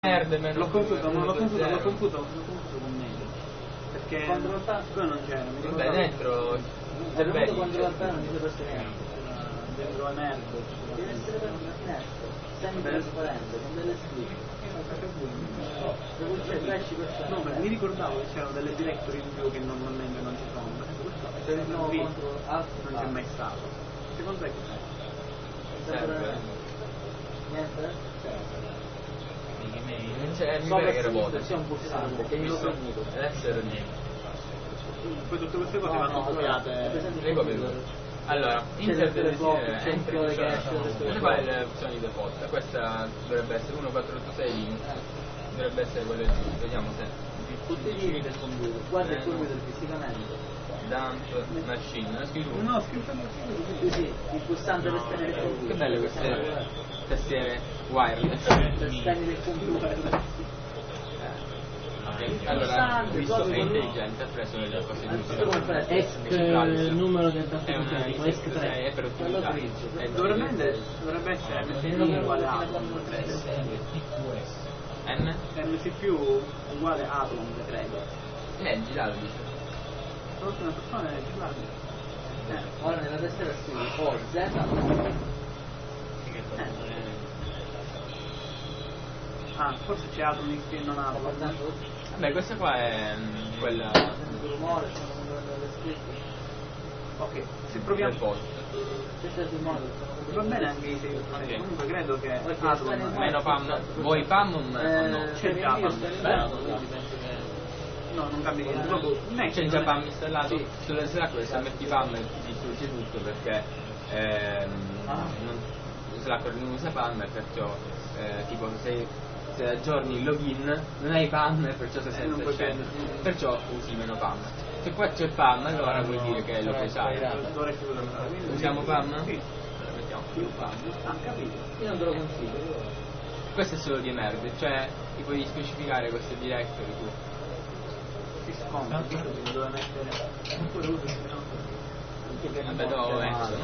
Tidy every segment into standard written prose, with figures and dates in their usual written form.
L'ho confuso con meglio. Perché quello non c'era. Vabbè, dentro interventi. Quando la non si deve niente. Dentro la merda. Deve essere per una finestra. Sempre trasparente, con delle scritte. No, ma mi ricordavo che c'erano delle directory in più che normalmente non ci sono. Non c'è mai stato. Secondo te cos'è? Niente? Non c'è, mi pare che era vuoto. C'è un pulsante che io ho finito. Adesso era niente. Poi tutte queste cose vanno copiate. Allora, Inter deve dire qual è l'opzione di default? Questa dovrebbe essere 1486 Linux. Dovrebbe essere quella giusta. Vediamo se tutti i giri del computer. Guarda il computer fisicamente. Dump machine, non è scritto? No, scritto così, il pulsante per spegnere il computer. Che belle queste tastiere wireless. Per spegnere il computer. Allora, visto che è intelligente, ha preso le cose giuste. ESC numero del dato ESC 3 è per utilizzare. Dovrebbe essere MCP uguale a Atom, credo. MCP uguale a Atom, credo. Leggi, là lo dice. Una persona legge, ora nella tessera scrivi O, Z. Forse c'è Atom che non ha. Vabbè, questa qua è quella. Ok, se proviamo. Va bene anche se comunque credo che Atom meno PAM. Vuoi PAM o no? C'è già PAM. No, non cambia niente. C'è già PAM installato sulla Slack, se metti PAM ti distrugge tutto perché Slack non usa PAM e perciò tipo se aggiorni il login non hai PAM e perciò sei senza accedere, perciò usi meno PAM. Se qua c'è PAM allora vuol dire che lo puoi usare. Usiamo PAM? Sì. Mettiamo più PAM. Capito. Io non te lo consiglio. Questo è solo di merda, cioè ti puoi specificare queste directory tu. Si sconta, dove mettere vabbè dopo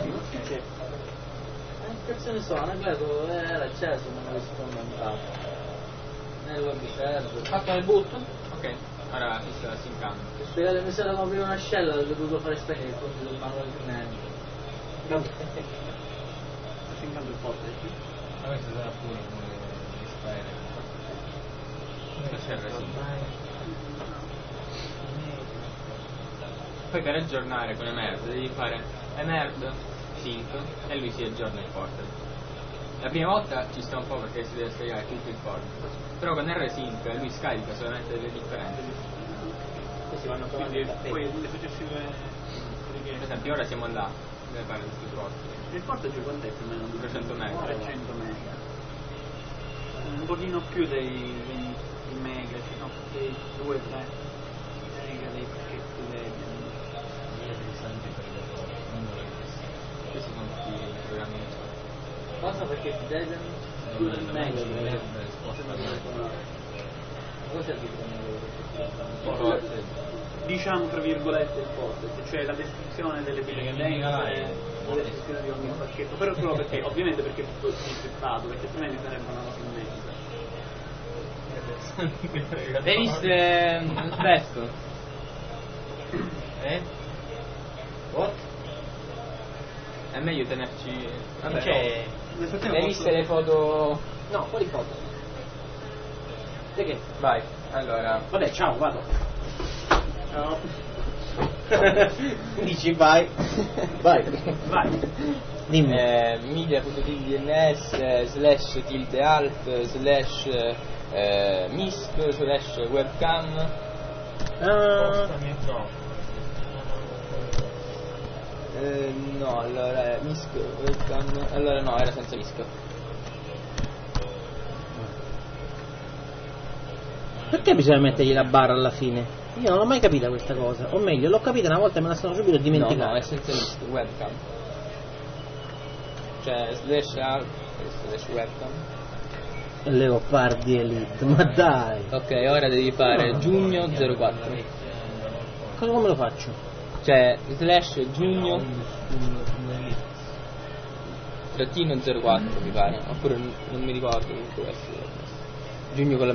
che ce ne so, Anacleto era acceso ma non risponde ancora. Nel web server. Fatto nel boot? Ok, ora si sta sincando. Spiegate, mi sa che aprire una scella dove ho dovuto fare spegnere il conto del manuale di niente. Sto sincando il porto qui. Ma questo sarà pure come Spider. Cosa serve sì? Poi per aggiornare con emerd devi fare emerd sync e lui si aggiorna il portal. La prima volta ci sta un po' perché si deve scaricare tutto il portal, però con rsync lui scarica solamente delle differenze. Questi vanno poi le successive. Per esempio ora siamo là, deve fare questi portal. Il portal giù quant'è più o meno? 300 mega. 300 mega. Un pochino più dei mega, no, dei 2-3 mega dei pacchetti dei. Questi sono tutti i programmi. Cosa perché ti devono più del mega? Cosa dicono? Diciamo tra virgolette il portal, cioè la descrizione delle dipendenze, la descrizione di ogni pacchetto, però solo perché, ovviamente perché è tutto incriptato, perché altrimenti sarebbe una cosa immensa. Hai visto questo? What? È meglio tenerci. Vabbè, cioè, hai visto le foto? No, quali foto? Di che? Vai, allora. Vabbè, ciao, vado. Ciao. Dici vai. Vai. Dimmi. media.dns/alt/misc/webcam. No, allora misc webcam. Allora no, era senza misc. Perché bisogna mettergli la barra alla fine? Io non l'ho mai capita questa cosa, o meglio, l'ho capita una volta e me la sono subito dimenticata. No, è senza misc webcam. Cioè /alt/webcam. Leopardi Elite, ma dai! Ok, ora devi fare giugno 04. Come lo faccio? Cioè /giugno -04 mi pare, oppure non mi ricordo, comunque giugno con la